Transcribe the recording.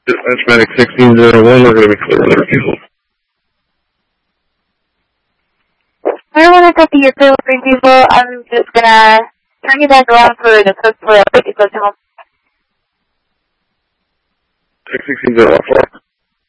Dispatch 1601, we're going to be clear on the refusal. I want to copy your clear refusal. I'm just going to turn you back around for the code for a quick close home. 1601.